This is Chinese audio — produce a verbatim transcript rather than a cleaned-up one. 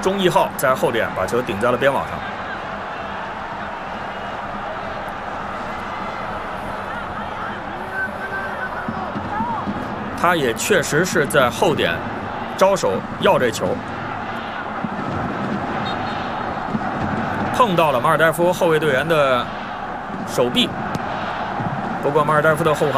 钟义浩在后点把球顶在了边网上。他也确实是在后点招手要这球，碰到了马尔代夫后卫队员的手臂，不过马尔代夫的后防